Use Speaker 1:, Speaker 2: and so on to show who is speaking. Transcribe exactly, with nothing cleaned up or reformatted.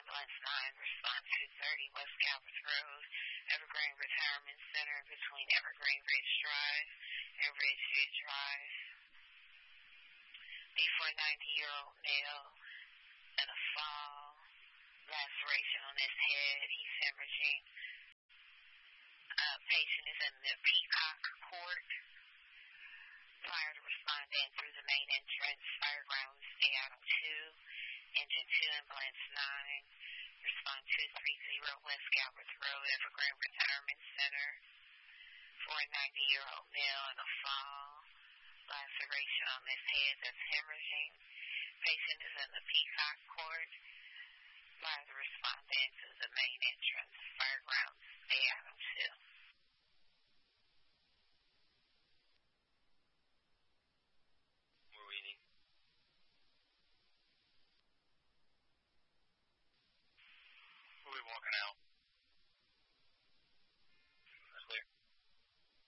Speaker 1: Ambulance nine, respond two thirty West Galbraith Road, Evergreen Retirement Center between Evergreen Ridge Drive and Ridgeview Drive. Before ninety-year-old male in a fall, laceration on his head, he's hemorrhaging. Uh, patient is in the Peacock Court. Prior to responding through the main entrance, Firegrounds Seattle two, Engine two, Ambulance nine, respond two thirty West Galbraith Road, Evergreen Retirement Center, for a ninety-year-old male in a fall, laceration on his head that's hemorrhaging. Patient is in the Peacock Court. Prior to responding to the main entrance, Firegrounds Seattle two.